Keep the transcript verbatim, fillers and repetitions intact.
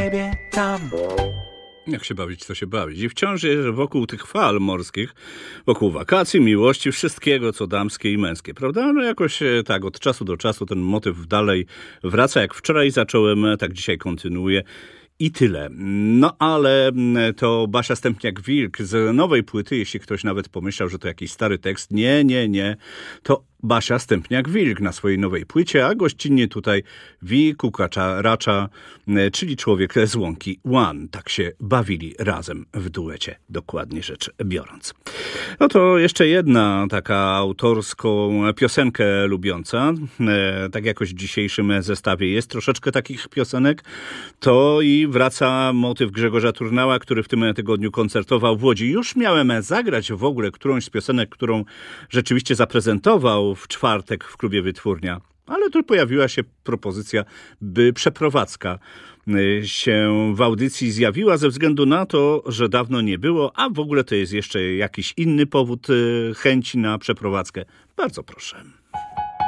ciebie tam. Jak się bawić, to się bawić. I wciąż jest wokół tych fal morskich, wokół wakacji, miłości, wszystkiego, co damskie i męskie, prawda? No jakoś tak od czasu do czasu ten motyw dalej wraca. Jak wczoraj zacząłem, tak dzisiaj kontynuuję. I tyle. No ale to Basia Stępniak-Wilk z nowej płyty, jeśli ktoś nawet pomyślał, że to jakiś stary tekst. Nie, nie, nie. To Basia Stępniak-Wilk na swojej nowej płycie, a gościnnie tutaj Wi Kukacza Racza, czyli człowiek z Łąki One. Tak się bawili razem w duecie, dokładnie rzecz biorąc. No to jeszcze jedna taka autorską piosenkę lubiąca. Tak jakoś w dzisiejszym zestawie jest troszeczkę takich piosenek. To i wraca motyw Grzegorza Turnała, który w tym tygodniu koncertował w Łodzi. Już miałem zagrać w ogóle którąś z piosenek, którą rzeczywiście zaprezentował w czwartek w klubie Wytwórnia. Ale tu pojawiła się propozycja, by przeprowadzka się w audycji zjawiła ze względu na to, że dawno nie było, a w ogóle to jest jeszcze jakiś inny powód chęci na przeprowadzkę. Bardzo proszę.